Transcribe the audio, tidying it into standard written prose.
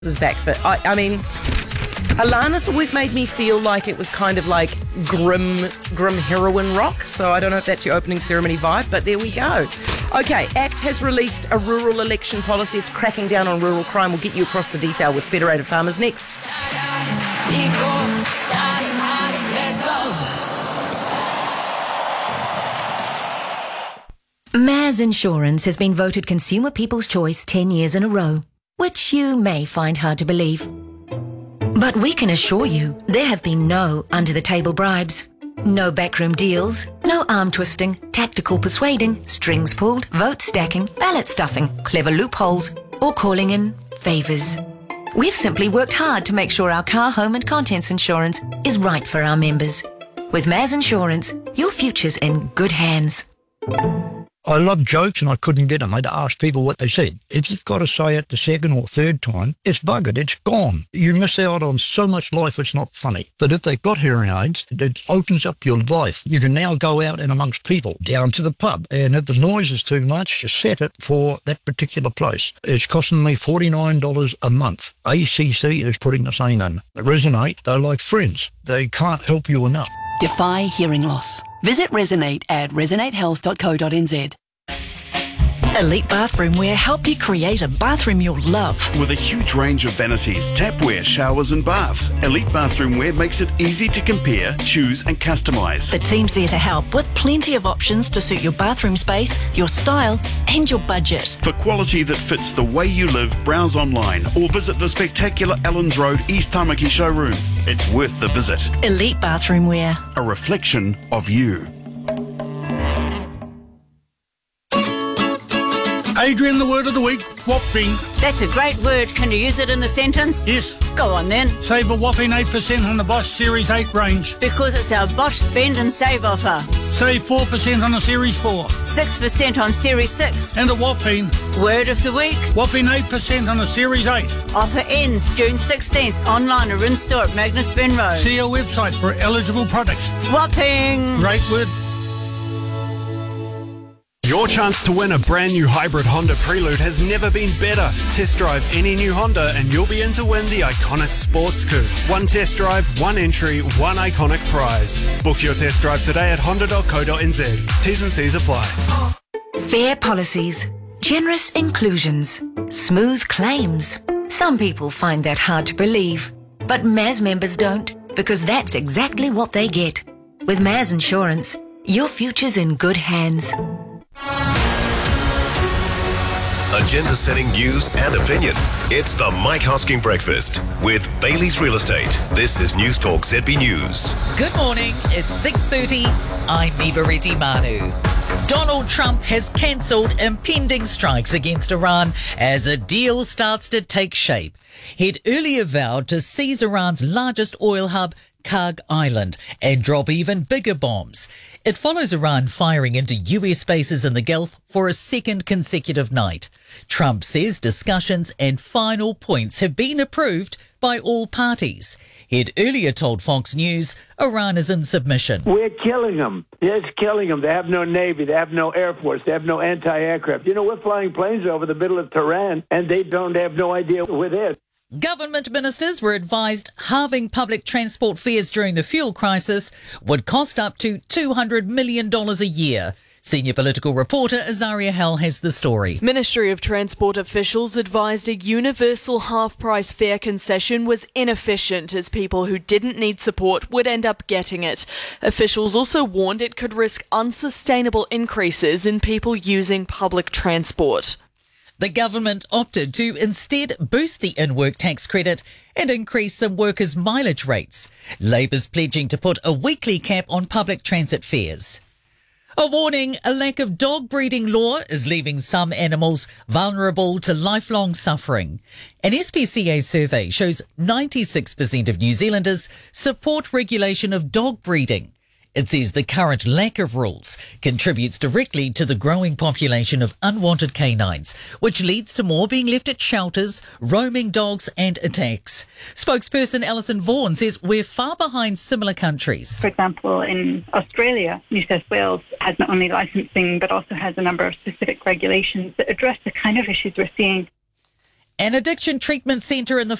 is back fit. I mean, Alanis always made me feel like it was kind of like grim heroin rock. So I don't know if that's your opening ceremony vibe, but there we go. Okay, ACT has released a rural election policy. It's cracking down on rural crime. We'll get you across the detail with Federated Farmers next. Maz Insurance has been voted Consumer People's Choice 10 years in a row, which you may find hard to believe. But we can assure you there have been no under-the-table bribes, no backroom deals, no arm-twisting, tactical persuading, strings pulled, vote stacking, ballot stuffing, clever loopholes, or calling in favours. We've simply worked hard to make sure our car, home and contents insurance is right for our members. With Maz Insurance, your future's in good hands. I love jokes and I couldn't get them. I'd ask people what they said. If you've got to say it the second or third time, it's buggered, it's gone. You miss out on so much life, it's not funny. But if they've got hearing aids, it opens up your life. You can now go out and amongst people, down to the pub, and if the noise is too much, just set it for that particular place. It's costing me $49 a month. ACC is putting the same in. Resonate, they're like friends. They can't help you enough. Defy hearing loss. Visit Resonate at resonatehealth.co.nz. Elite Bathroomwear help you create a bathroom you'll love. With a huge range of vanities, tapware, showers and baths, Elite Bathroomwear makes it easy to compare, choose and customise. The team's there to help with plenty of options to suit your bathroom space, your style and your budget. For quality that fits the way you live, browse online or visit the spectacular Allens Road East Tamaki showroom. It's worth the visit. Elite Bathroomwear. A reflection of you. Adrian, the word of the week, whopping. That's a great word. Can you use it in a sentence? Yes. Go on then. Save a whopping 8% on the Bosch Series 8 range. Because it's our Bosch Spend and Save offer. Save 4% on the Series 4. 6% on Series 6. And a whopping. Word of the week. Whopping 8% on the Series 8. Offer ends June 16th. Online or in store at Magnus Ben Road. See our website for eligible products. Whopping. Great word. Your chance to win a brand new hybrid Honda Prelude has never been better. Test drive any new Honda and you'll be in to win the iconic sports coupe. One test drive, one entry, one iconic prize. Book your test drive today at honda.co.nz. T's and C's apply. Fair policies, generous inclusions, smooth claims. Some people find that hard to believe, but Maz members don't, because that's exactly what they get. With Maz Insurance, your future's in good hands. Agenda-setting news and opinion. It's the Mike Hosking Breakfast with Bailey's Real Estate. This is News Talk ZB News. Good morning. It's 6:30. I'm Nivareti Manu. Donald Trump has cancelled impending strikes against Iran as a deal starts to take shape. He'd earlier vowed to seize Iran's largest oil hub, Karg Island, and drop even bigger bombs. It follows Iran firing into US bases in the Gulf for a second consecutive night. Trump says discussions and final points have been approved by all parties. He'd earlier told Fox News Iran is in submission. We're killing them. It's killing them. They have no Navy. They have no Air Force. They have no anti-aircraft. You know, we're flying planes over the middle of Tehran, and they don't have no idea we're there. Government ministers were advised halving public transport fares during the fuel crisis would cost up to $200 million a year. Senior political reporter Azaria Hell has the story. Ministry of Transport officials advised a universal half-price fare concession was inefficient as people who didn't need support would end up getting it. Officials also warned it could risk unsustainable increases in people using public transport. The government opted to instead boost the in-work tax credit and increase some workers' mileage rates. Labour's pledging to put a weekly cap on public transit fares. A warning, a lack of dog breeding law is leaving some animals vulnerable to lifelong suffering. An SPCA survey shows 96% of New Zealanders support regulation of dog breeding. It says the current lack of rules contributes directly to the growing population of unwanted canines, which leads to more being left at shelters, roaming dogs and attacks. Spokesperson Alison Vaughan says we're far behind similar countries. For example, in Australia, New South Wales has not only licensing but also has a number of specific regulations that address the kind of issues we're seeing. An addiction treatment centre in the